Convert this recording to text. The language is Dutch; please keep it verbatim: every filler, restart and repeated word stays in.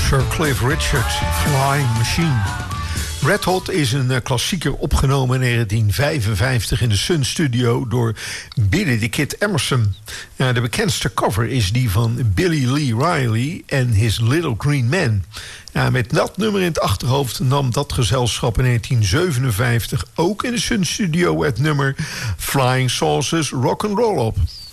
Sir Cliff Richard, Flying Machine. Red Hot is een uh, klassieker opgenomen in negentien vijfenvijftig in de Sun Studio door Billy the Kid Emerson. Uh, de bekendste cover is die van Billy Lee Riley en His Little Green Man. Uh, met dat nummer in het achterhoofd nam dat gezelschap in negentien zevenenvijftig ook in de Sun Studio het nummer Flying Saucers Rock'n'Roll op.